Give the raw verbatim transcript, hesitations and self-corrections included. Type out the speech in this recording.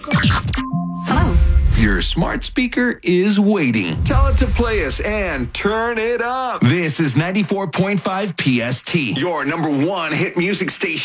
Hello. Your smart speaker is waiting. Tell it to play us and turn it up. This is ninety-four point five P S T, Your number one hit music station.